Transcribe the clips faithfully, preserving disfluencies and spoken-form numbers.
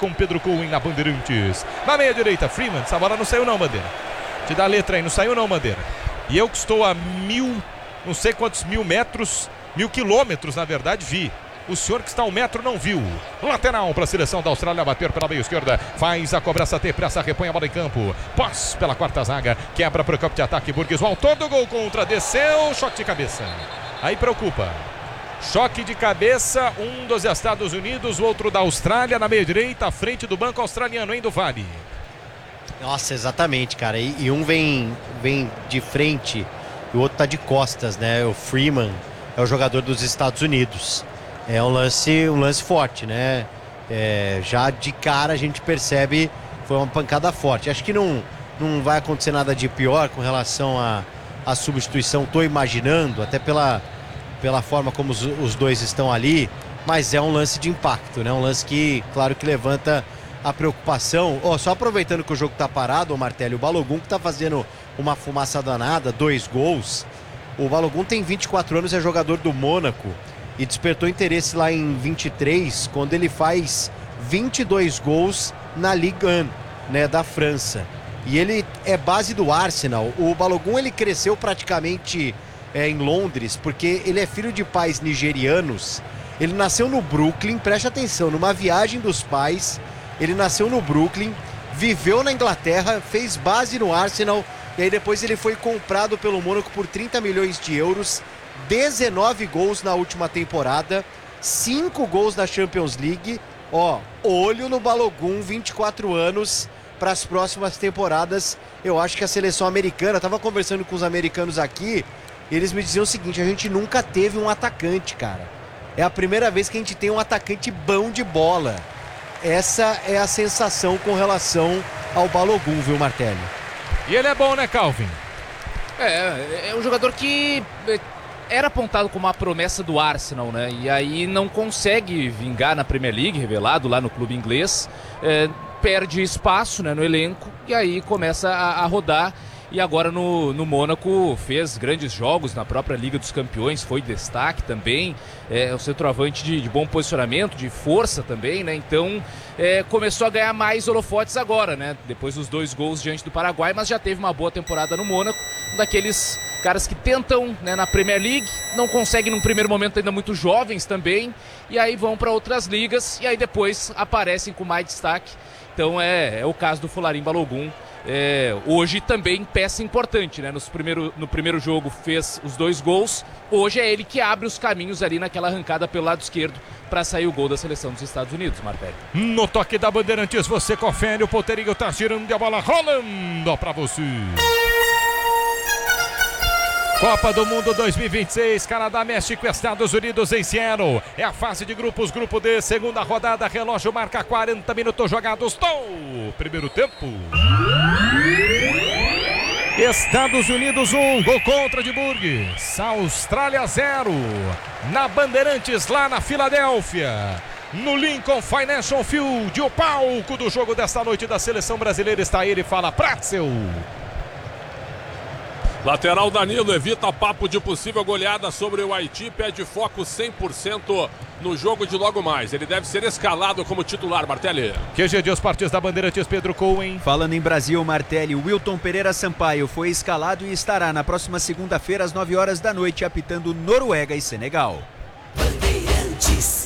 com Pedro Cohen na Bandeirantes. Na meia direita, Freeman. Essa bola não saiu não, Bandeira. Te dá a letra aí, não saiu não, Bandeira. E eu que estou a mil, não sei quantos mil metros, mil quilômetros na verdade, vi. O senhor que está a um metro não viu. Lateral para a seleção da Austrália, bater pela meia esquerda. Faz a cobrança, tem pressa, repõe a bola em campo. Pós pela quarta zaga, quebra para o campo de ataque. Burgues, o autor do gol contra, desceu, choque de cabeça. Aí preocupa. Choque de cabeça, um dos Estados Unidos, o outro da Austrália, na meia direita, à frente do banco australiano, hein, do Vale. Nossa, exatamente, cara. E, e um vem, vem de frente e o outro tá de costas, né? O Freeman é o jogador dos Estados Unidos. É um lance, um lance forte, né? É, já de cara a gente percebe foi uma pancada forte. Acho que não, não vai acontecer nada de pior com relação à a, a substituição. Tô imaginando, até pela, pela forma como os, os dois estão ali. Mas é um lance de impacto, né? Um lance que, claro, que levanta a preocupação. Oh, só aproveitando que o jogo tá parado, o Martelli, o Balogun que tá fazendo uma fumaça danada, dois gols. O Balogun tem vinte e quatro anos, é jogador do Mônaco. E despertou interesse lá em vinte e três, quando ele faz vinte e dois gols na Ligue um, né, da França. E ele é base do Arsenal. O Balogun, ele cresceu praticamente é, em Londres, porque ele é filho de pais nigerianos. Ele nasceu no Brooklyn, preste atenção, numa viagem dos pais. Ele nasceu no Brooklyn, viveu na Inglaterra, fez base no Arsenal. E aí depois ele foi comprado pelo Mônaco por trinta milhões de euros. dezenove gols na última temporada, cinco gols na Champions League. Ó, olho no Balogun, vinte e quatro anos, para as próximas temporadas. Eu acho que a seleção americana, eu tava conversando com os americanos aqui, eles me diziam o seguinte: a gente nunca teve um atacante, cara. É a primeira vez que a gente tem um atacante bom de bola. Essa é a sensação com relação ao Balogun, viu, Martelli? E ele é bom, né, Calvin? É, é um jogador que era apontado como a promessa do Arsenal, né? E aí não consegue vingar na Premier League, revelado lá no clube inglês. É, perde espaço, né, no elenco e aí começa a, a rodar. E agora no, no Mônaco fez grandes jogos na própria Liga dos Campeões, foi destaque também. É um centroavante de, de bom posicionamento, de força também, né? Então é, começou a ganhar mais holofotes agora, né? Depois dos dois gols diante do Paraguai, mas já teve uma boa temporada no Mônaco. Um daqueles caras que tentam, né, na Premier League, não conseguem num primeiro momento, ainda muito jovens também, e aí vão para outras ligas e aí depois aparecem com mais destaque. Então é, é o caso do Folarin Balogun. É, hoje também peça importante, né? Nos primeiro, no primeiro jogo fez os dois gols. Hoje é ele que abre os caminhos ali naquela arrancada pelo lado esquerdo para sair o gol da seleção dos Estados Unidos, Martelli. No toque da Bandeirantes você confere, o Poterinho tá girando e a bola rolando para você. Copa do Mundo dois mil e vinte e seis, Canadá, México, Estados Unidos em Seattle. É a fase de grupos, grupo D, segunda rodada, relógio marca quarenta minutos jogados do primeiro tempo. Estados Unidos um, gol contra de Burgues. Austrália zero. Na Bandeirantes, lá na Filadélfia. No Lincoln Financial Field, o palco do jogo desta noite da seleção brasileira está ele, fala Pratzel. Lateral Danilo evita papo de possível goleada sobre o Haiti, pede foco cem por cento no jogo de logo mais. Ele deve ser escalado como titular, Martelli. Q G de Esportes da Bandeirantes, Pedro Cohen. Falando em Brasil, Martelli, Wilton Pereira Sampaio foi escalado e estará na próxima segunda-feira às nove horas da noite apitando Noruega e Senegal. Bandeirantes.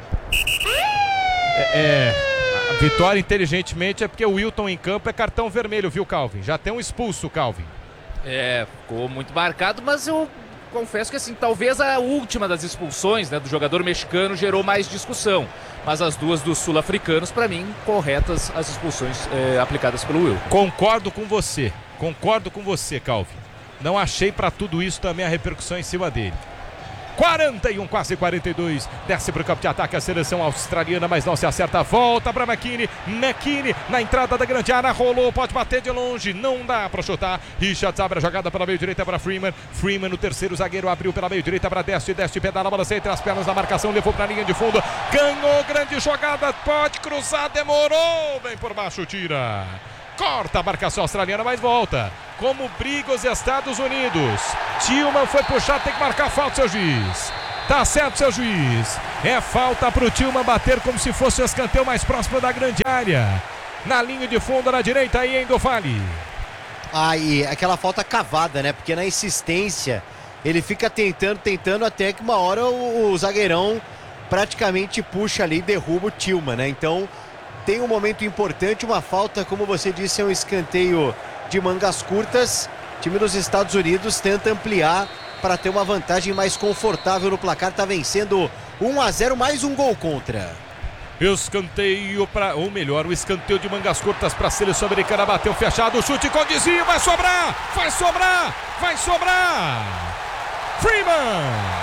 É, é, a vitória inteligentemente é porque o Wilton em campo é cartão vermelho, viu, Calvin? Já tem um expulso, Calvin. É, ficou muito marcado, mas eu confesso que assim, talvez a última das expulsões, né, do jogador mexicano gerou mais discussão. Mas as duas dos sul-africanos, para mim, corretas as expulsões é, aplicadas pelo Will. Concordo com você, concordo com você, Calvin. Não achei para tudo isso também a repercussão em cima dele. quarenta e um, quase quarenta e dois, desce para o campo de ataque a seleção australiana, mas não se acerta, volta para McKinney, McKinney na entrada da grande área, rolou, pode bater de longe, não dá para chutar. Richards abre a jogada pela meio direita para Freeman, Freeman no terceiro zagueiro, abriu pela meio direita para Deste, Deste pedala a bola entre as pernas da marcação, levou para a linha de fundo, ganhou, grande jogada, pode cruzar, demorou, vem por baixo, tira. Corta a marcação australiana, mas volta. Como briga os Estados Unidos. Tillman foi puxar, tem que marcar falta, seu juiz. Tá certo, seu juiz. É falta pro Tillman bater como se fosse o escanteio mais próximo da grande área. Na linha de fundo, na direita aí em do Vale. Ah, e aquela falta cavada, né? Porque na insistência, ele fica tentando, tentando, até que uma hora o, o zagueirão praticamente puxa ali e derruba o Tillman, né? Então, tem um momento importante, uma falta, como você disse, é um escanteio de mangas curtas. O time dos Estados Unidos tenta ampliar para ter uma vantagem mais confortável no placar. Tá vencendo um a zero, mais um gol contra. Escanteio para, ou melhor, o escanteio de mangas curtas para a seleção americana. Bateu fechado, o chute com desvio, vai sobrar, vai sobrar, vai sobrar. Freeman!